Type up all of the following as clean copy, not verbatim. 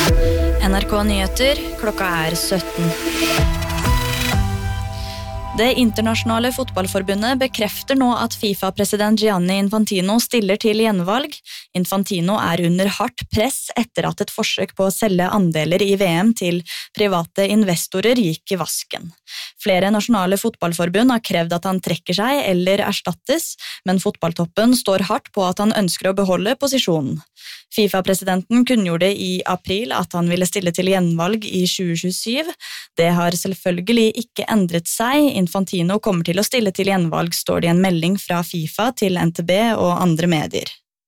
NRK Nyheter, klokka 17. Det internasjonale fotballforbundet bekrefter nå at FIFA-president Gianni Infantino stiller til gjenvalg. Infantino under hardt press etter at et forsøk på å selge andeler i VM til private investorer gikk i vasken. Flere nasjonale fotballforbund har krevd at han trekker seg eller erstattes, men fotballtoppen står hardt på at han ønsker å beholde posisjonen. FIFA-presidenten kunngjorde i april at han ville stille til gjenvalg i 2027. Det har selvfølgelig ikke endret seg. Infantino kommer til å stille til gjenvalg, står det i en melding fra FIFA til NTB og andre medier.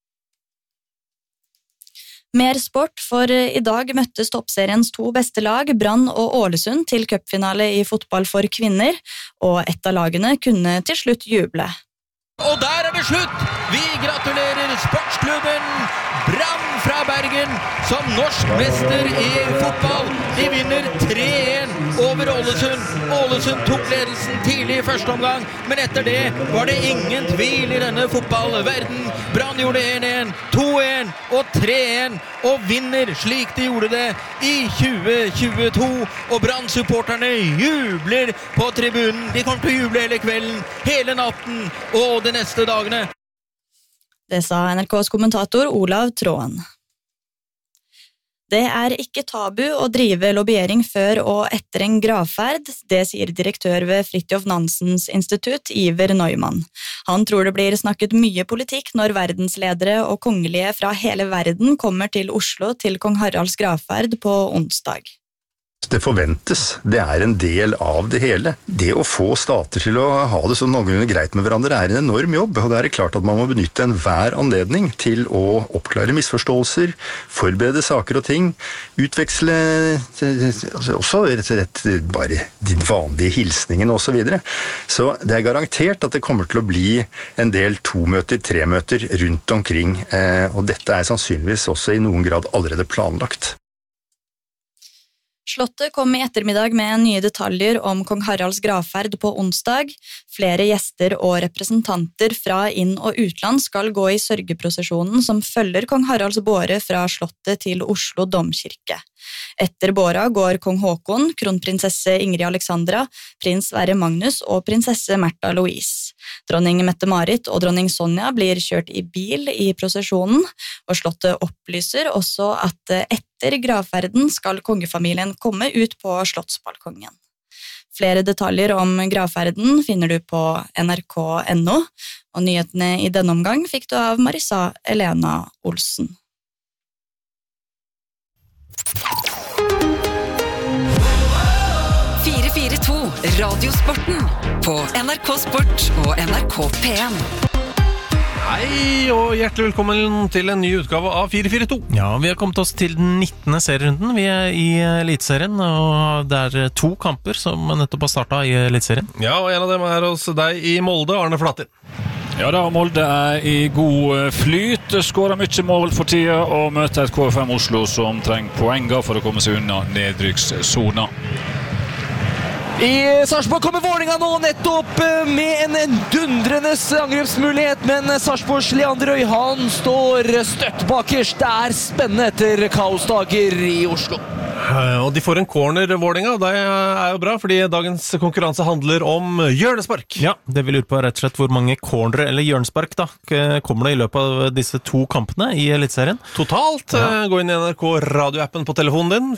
Mer sport, for i dag møttes toppseriens 2 beste lag, Brann og Ålesund, til cupfinale i fotball for kvinner, og ett av lagene kunne til slutt juble. Og der det slutt! Vi gratulerer sportsklubben Brann fra Bergen som norsk mester i fotball. De vinner 3-1 over Ålesund. Ålesund tok ledelsen tidlig i første omgang, men etter det var det ingen tvil i denne fotballverden. Brann gjorde 1-1, 2-1 og 3-1 og vinner slik de gjorde det i 2022. Og Brann-supporterne jubler på tribunen. De kommer til å juble hele kvelden, hele natten og de neste dagene. Det sa NRKs kommentator Olav Tråen. Det ikke tabu å drive lobbyering før og etter en gravferd, det sier direktør ved Fridtjof Nansens institutt, Iver Neumann. Han tror det blir snakket mye politikk når verdensledere og kongelige fra hele verden kommer til Oslo til kong Haralds gravferd på onsdag. Det forventes, det en del av det hele. Det å få stater til å ha det sånn noenlunde greit med hverandre en enorm jobb, og det klart at man må benytte enhver anledning til å oppklare misforståelser, forberede saker og ting, utveksle også rett og slett bare de vanlige hilsningene og så videre. Så det garantert at det kommer til å bli en del 2-møter, 3-møter rundt omkring, og dette sannsynligvis også i noen grad allerede planlagt. Slottet kom i ettermiddag med nye detaljer om kong Haralds gravferd på onsdag. Flere gjester og representanter fra inn- og utland skal gå i sørgeprosesjonen som følger kong Haralds båre fra slottet til Oslo domkirke. Etter båra går kong Håkon, kronprinsesse Ingrid Alexandra, prins Sverre Magnus og prinsesse Märtha Louise. Dronning Mette-Marit og dronning Sonja blir kjørt i bil i prosesjonen, og slottet opplyser også at etter gravferden skal kongefamilien komme ut på slottsbalkongen. Flere detaljer om gravferden finner du på nrk.no, og nyhetene i denne omgang fikk du av Marisa Elena Olsen. Radiosporten på NRK Sport og NRK P1. Hei og hjertelig velkommen til en ny utgave av 442. Ja, vi har kommet oss til den 19. serierunden. Vi i Elitserien, og det 2 kamper som nettopp har startet i Elitserien. Ja, og en av dem hos deg i Molde, Arne Flatin. Ja da, Molde i god flyt, skårer mye mål for tida og møter et KFM Oslo som trenger poenger for å komme seg unna nedrykkssona. I Sarpsborg kommer Vålinga nå nettopp med en dundrende angrepsmulighet, men Sarpsborgs Leander Øyhan står støtt bakerst. Det spennende etter kaosdager i Oslo. Og de får en corner, Vålinga, og det jo bra, fordi dagens konkurranse handler om hjørnespark. Ja, det vi lurer på rett og slett hvor mange cornere eller hjørnespark da kommer det i løpet av disse 2 kampene i Elitserien. Totalt, gå inn i NRK radioappen på telefonen din,